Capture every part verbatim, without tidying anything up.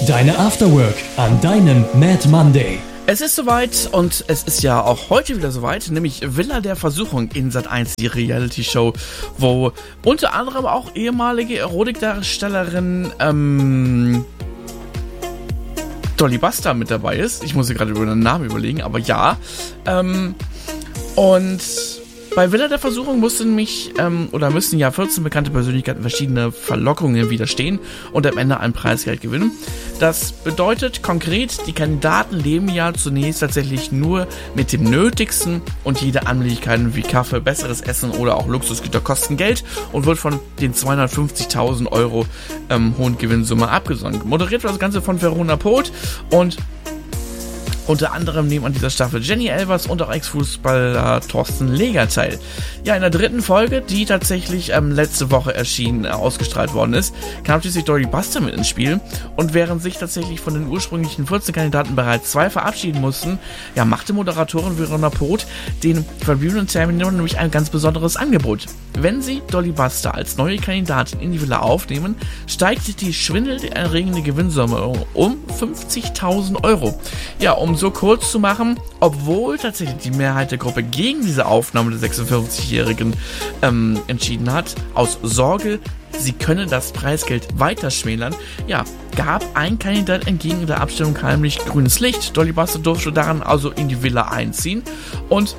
Deine Afterwork an deinem Mad Monday. Es ist soweit und es ist ja auch heute wieder soweit, nämlich Villa der Versuchung in Sat eins, die Reality-Show, wo unter anderem auch ehemalige Erotikdarstellerin ähm, Dolly Buster mit dabei ist. Ich muss mir gerade über den Namen überlegen, aber ja. Ähm, und bei Villa der Versuchung mussten mich, ähm, oder müssen ja vierzehn bekannte Persönlichkeiten verschiedene Verlockungen widerstehen und am Ende ein Preisgeld gewinnen. Das bedeutet konkret, die Kandidaten leben ja zunächst tatsächlich nur mit dem Nötigsten und jede Annehmlichkeiten wie Kaffee, besseres Essen oder auch Luxusgüter kosten Geld und wird von den zweihundertfünfzigtausend Euro ähm, hohen Gewinnsumme abgesandt. Moderiert wird das Ganze von Verona Poth und unter anderem nehmen an dieser Staffel Jenny Elvers und auch Ex-Fußballer Thorsten Leger teil. Ja, in der dritten Folge, die tatsächlich ähm, letzte Woche erschienen, äh, ausgestrahlt worden ist, kam schließlich Dolly Buster mit ins Spiel. Und während sich tatsächlich von den ursprünglichen vierzehn Kandidaten bereits zwei verabschieden mussten, ja, machte Moderatorin Verona Poth den verbliebenen Teilnehmern nämlich ein ganz besonderes Angebot. Wenn sie Dolly Buster als neue Kandidatin in die Villa aufnehmen, steigt die schwindelerregende Gewinnsumme um fünfzigtausend Euro. Ja, um so kurz zu machen, obwohl tatsächlich die Mehrheit der Gruppe gegen diese Aufnahme der sechsundfünfzigjährigen ähm, entschieden hat, aus Sorge, sie könne das Preisgeld weiter schmälern, ja, gab ein Kandidat entgegen der Abstimmung heimlich grünes Licht. Dolly Buster durfte daran also in die Villa einziehen und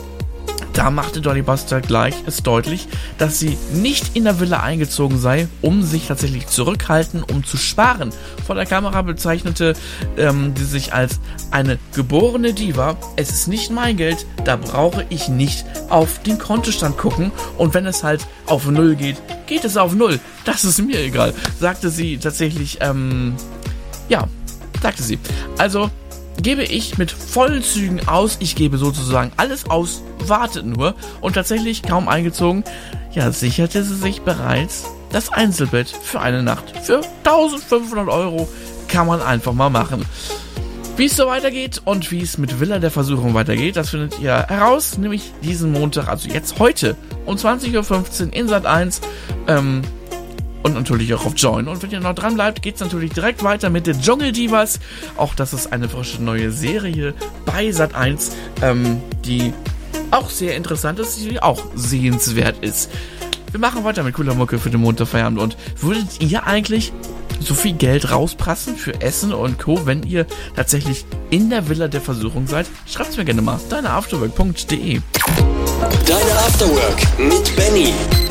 da machte Dolly Buster gleich es deutlich, dass sie nicht in der Villa eingezogen sei, um sich tatsächlich zurückhalten, um zu sparen. Vor der Kamera bezeichnete ähm, sie sich als eine geborene Diva. Es ist nicht mein Geld, da brauche ich nicht auf den Kontostand gucken. Und wenn es halt auf Null geht, geht es auf Null. Das ist mir egal, sagte sie tatsächlich, ähm, ja, sagte sie. Also gebe ich mit vollen Zügen aus, ich gebe sozusagen alles aus, wartet nur und tatsächlich kaum eingezogen, ja, sicherte sie sich bereits das Einzelbett für eine Nacht. Für eintausendfünfhundert Euro kann man einfach mal machen. Wie es so weitergeht und wie es mit Villa der Versuchung weitergeht, das findet ihr heraus, nämlich diesen Montag, also jetzt heute um zwanzig Uhr fünfzehn in Sat eins, ähm, und natürlich auch auf Join. Und wenn ihr noch dran bleibt, geht es natürlich direkt weiter mit den Dschungeldivas. Auch das ist eine frische neue Serie bei Sat eins, ähm, die auch sehr interessant ist, die auch sehenswert ist. Wir machen weiter mit cooler Mucke für den Montagfeierabend. Und würdet ihr eigentlich so viel Geld rausprassen für Essen und Co., wenn ihr tatsächlich in der Villa der Versuchung seid? Schreibt's mir gerne mal. deine afterwork punkt de Deine Afterwork mit Benny.